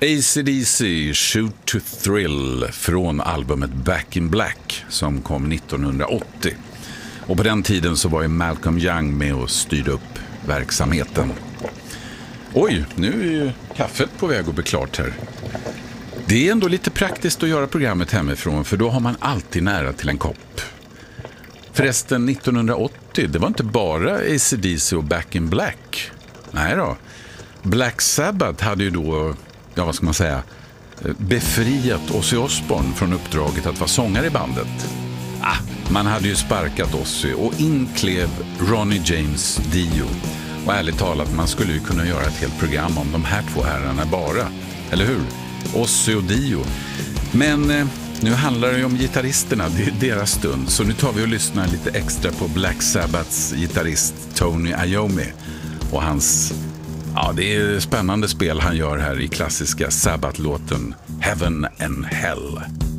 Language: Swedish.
AC/DC Shoot to Thrill från albumet Back in Black som kom 1980. Och på den tiden så var ju Malcolm Young med och styrde upp verksamheten. Oj, nu är ju kaffet på väg att bli klart här. Det är ändå lite praktiskt att göra programmet hemifrån, för då har man alltid nära till en kopp. Förresten, 1980, det var inte bara AC/DC och Back in Black. Nej då. Black Sabbath hade ju då, ja vad ska man säga, befriat Ozzy Osbourne från uppdraget att vara sångare i bandet. Man hade ju sparkat Ozzy och inklev Ronnie James Dio. Och ärligt talat, man skulle ju kunna göra ett helt program om de här två herrarna bara. Eller hur? Ozzy och Dio. Men nu handlar det ju om gitarristerna, det är deras stund. Så nu tar vi och lyssnar lite extra på Black Sabbaths gitarrist Tony Iommi. Och hans, ja det är spännande spel han gör här i klassiska Sabbath-låten Heaven and Hell.